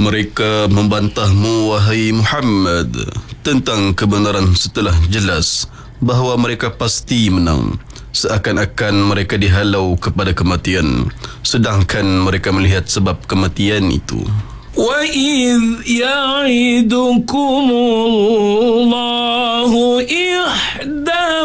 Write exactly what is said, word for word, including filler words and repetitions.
Mereka membantahmu, wahai Muhammad, tentang kebenaran setelah jelas bahawa mereka pasti menang, seakan-akan mereka dihalau kepada kematian, sedangkan mereka melihat sebab kematian itu. وَإِذْ يَعِدُكُمُ اللَّهُ